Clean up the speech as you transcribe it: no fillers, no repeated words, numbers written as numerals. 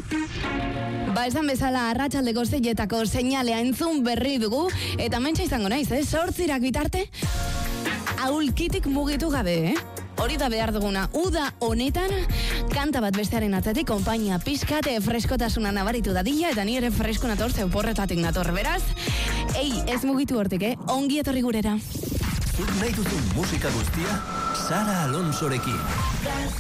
Esan bezala arratsaldeko seietako seinalea entzun berri dugu, eta mentxa izango naiz, 8 bitarte, aulkitik mugitu gabe, Hori da behar duguna, uda honetan, kanta bat bestearen atzatik, konpainia pixkate freskotasuna nabaritu dadila, eta ni ere fresko nator, zeu porretatik nator, beraz, ez mugitu hortik, ongi etorri gurera. Zuk nahi duzun musika guztia, Sara Alonsorekin.